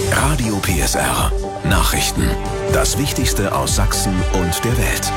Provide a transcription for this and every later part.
Radio PSR. Nachrichten. Das Wichtigste aus Sachsen und der Welt.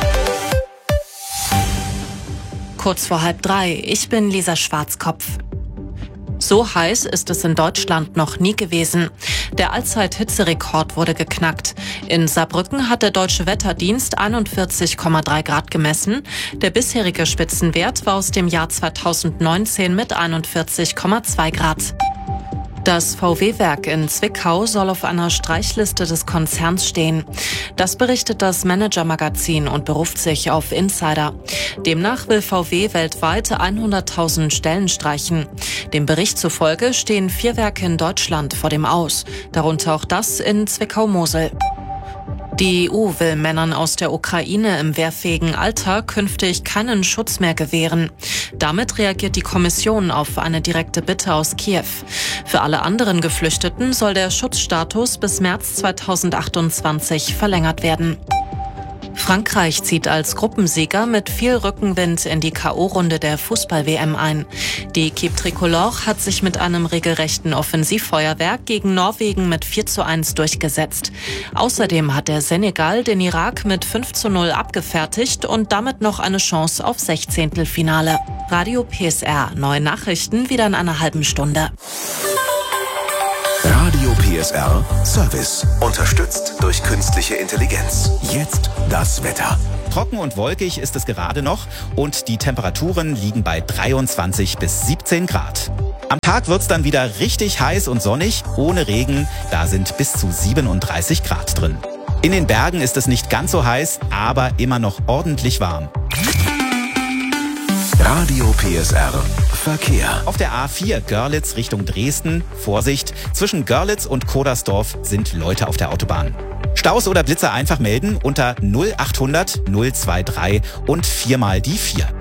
Kurz vor 2:30. Ich bin Lisa Schwarzkopf. So heiß ist es in Deutschland noch nie gewesen. Der Allzeit-Hitzerekord wurde geknackt. In Saarbrücken hat der Deutsche Wetterdienst 41,3 Grad gemessen. Der bisherige Spitzenwert war aus dem Jahr 2019 mit 41,2 Grad. Das VW-Werk in Zwickau soll auf einer Streichliste des Konzerns stehen. Das berichtet das Manager-Magazin und beruft sich auf Insider. Demnach will VW weltweit 100.000 Stellen streichen. Dem Bericht zufolge stehen 4 Werke in Deutschland vor dem Aus, darunter auch das in Zwickau-Mosel. Die EU will Männern aus der Ukraine im wehrfähigen Alter künftig keinen Schutz mehr gewähren. Damit reagiert die Kommission auf eine direkte Bitte aus Kiew. Für alle anderen Geflüchteten soll der Schutzstatus bis März 2028 verlängert werden. Frankreich zieht als Gruppensieger mit viel Rückenwind in die K.O.-Runde der Fußball-WM ein. Die Équipe Tricolore hat sich mit einem regelrechten Offensivfeuerwerk gegen Norwegen mit 4:1 durchgesetzt. Außerdem hat der Senegal den Irak mit 5:0 abgefertigt und damit noch eine Chance auf 16. Radio PSR. Neue Nachrichten wieder in einer halben Stunde. Radio PSR Service. Unterstützt durch künstliche Intelligenz. Jetzt das Wetter. Trocken und wolkig ist es gerade noch und die Temperaturen liegen bei 23 bis 17 Grad. Am Tag wird's dann wieder richtig heiß und sonnig, ohne Regen. Da sind bis zu 37 Grad drin. In den Bergen ist es nicht ganz so heiß, aber immer noch ordentlich warm. Radio PSR Verkehr. Auf der A4 Görlitz Richtung Dresden, Vorsicht, zwischen Görlitz und Kodersdorf sind Leute auf der Autobahn. Staus oder Blitzer einfach melden unter 0800 023 und 4 mal die 4.